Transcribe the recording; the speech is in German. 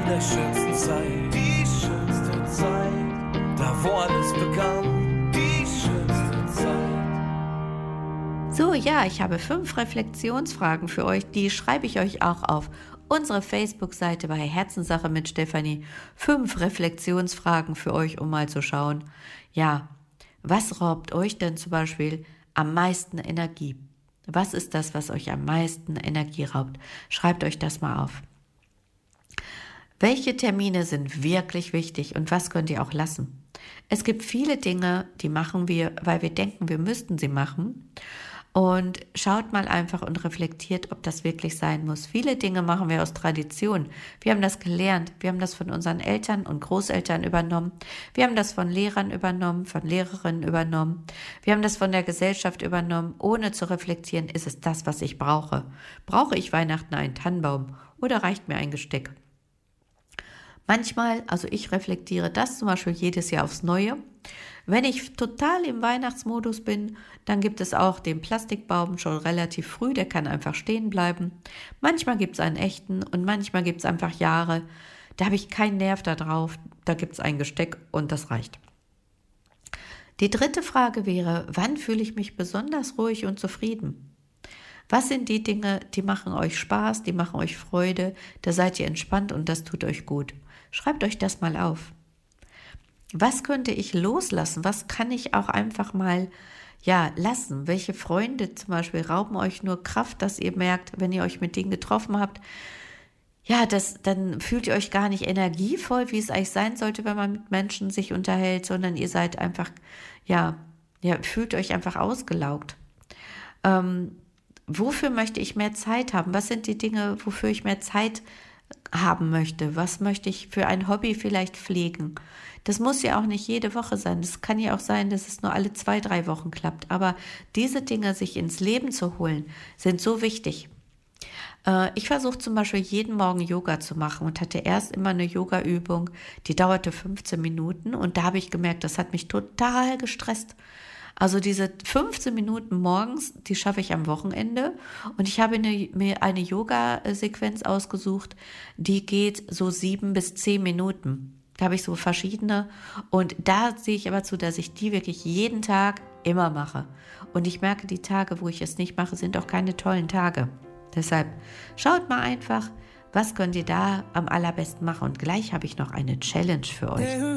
der schönsten Zeit, die schönste Zeit, da wo alles begann, die schönste Zeit. So, ja, ich habe 5 Reflexionsfragen für euch, die schreibe ich euch auch auf unsere Facebook-Seite bei Herzenssache mit Stefanie. 5 Reflexionsfragen für euch, um mal zu schauen, ja, was raubt euch denn zum Beispiel am meisten Energie? Was ist das, was euch am meisten Energie raubt? Schreibt euch das mal auf. Welche Termine sind wirklich wichtig und was könnt ihr auch lassen? Es gibt viele Dinge, die machen wir, weil wir denken, wir müssten sie machen. Und schaut mal einfach und reflektiert, ob das wirklich sein muss. Viele Dinge machen wir aus Tradition. Wir haben das gelernt. Wir haben das von unseren Eltern und Großeltern übernommen. Wir haben das von Lehrern übernommen, von Lehrerinnen übernommen. Wir haben das von der Gesellschaft übernommen. Ohne zu reflektieren, ist es das, was ich brauche. Brauche ich Weihnachten einen Tannenbaum oder reicht mir ein Gesteck? Manchmal, also ich reflektiere das zum Beispiel jedes Jahr aufs Neue. Wenn ich total im Weihnachtsmodus bin, dann gibt es auch den Plastikbaum schon relativ früh, der kann einfach stehen bleiben. Manchmal gibt es einen echten und manchmal gibt es einfach Jahre, da habe ich keinen Nerv da drauf, da gibt es ein Gesteck und das reicht. Die dritte Frage wäre, wann fühle ich mich besonders ruhig und zufrieden? Was sind die Dinge, die machen euch Spaß, die machen euch Freude, da seid ihr entspannt und das tut euch gut. Schreibt euch das mal auf. Was könnte ich loslassen? Was kann ich auch einfach mal lassen? Welche Freunde zum Beispiel rauben euch nur Kraft, dass ihr merkt, wenn ihr euch mit denen getroffen habt, dann fühlt ihr euch gar nicht energievoll, wie es eigentlich sein sollte, wenn man mit Menschen sich unterhält, sondern ihr seid einfach, fühlt euch einfach ausgelaugt. Wofür möchte ich mehr Zeit haben? Was sind die Dinge, wofür ich mehr Zeit haben möchte? Was möchte ich für ein Hobby vielleicht pflegen? Das muss ja auch nicht jede Woche sein. Das kann ja auch sein, dass es nur alle 2-3 Wochen klappt. Aber diese Dinge sich ins Leben zu holen, sind so wichtig. Ich versuche zum Beispiel jeden Morgen Yoga zu machen und hatte erst immer eine Yoga-Übung, die dauerte 15 Minuten und da habe ich gemerkt, das hat mich total gestresst. Also diese 15 Minuten morgens, die schaffe ich am Wochenende und ich habe mir eine Yoga-Sequenz ausgesucht, die geht so 7 bis 10 Minuten. Da habe ich so verschiedene und da sehe ich aber zu, dass ich die wirklich jeden Tag immer mache. Und ich merke, die Tage, wo ich es nicht mache, sind auch keine tollen Tage. Deshalb schaut mal einfach, was könnt ihr da am allerbesten machen. Und gleich habe ich noch eine Challenge für euch.